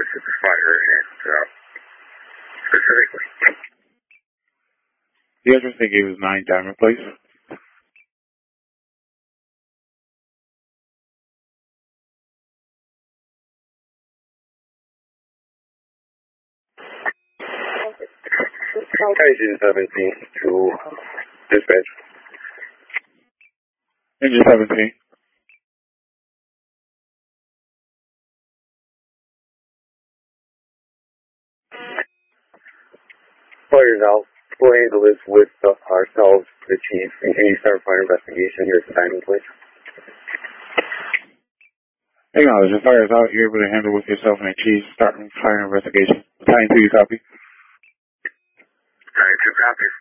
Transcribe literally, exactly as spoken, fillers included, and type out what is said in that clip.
Mississippi Fire and uh, specifically. The address they gave was nine Diamond Place. Engine seventeen to dispatch. Engine seventeen. Fire now. We'll handle this with uh, ourselves, the chief, and can you start fire investigation here at the Diamond Place? Acknowledge, the fire is out. You're able to handle with yourself and the chief. Starting fire investigation. Time two, you copy? Time two, copy.